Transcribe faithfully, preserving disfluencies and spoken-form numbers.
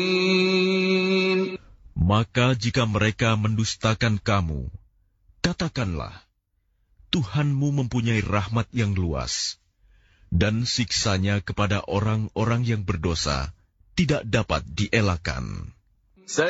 Maka jika mereka mendustakan kamu, katakanlah, Tuhanmu mempunyai rahmat yang luas, dan siksanya kepada orang-orang yang berdosa tidak dapat dielakkan.